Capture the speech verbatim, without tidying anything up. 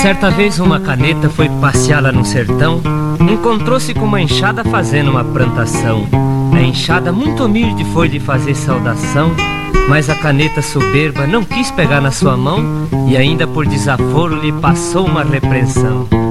Certa vez uma caneta foi passear lá no sertão. Encontrou-se com uma enxada fazendo uma plantação. A enxada muito humilde foi lhe fazer saudação, mas a caneta soberba não quis pegar na sua mão e ainda por desaforo lhe passou uma repreensão.